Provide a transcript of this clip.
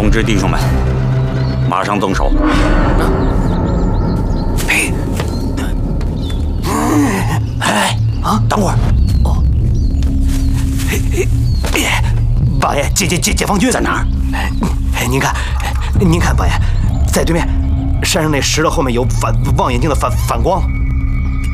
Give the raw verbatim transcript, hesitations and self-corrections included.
通知弟兄们，马上动手。 嘿，哎啊，等会儿。哦，嘿嘿，八爷，解解解解放军在哪儿？ 哎，您看，您看，八爷，在对面山上那石头后面有反望远镜的反反光。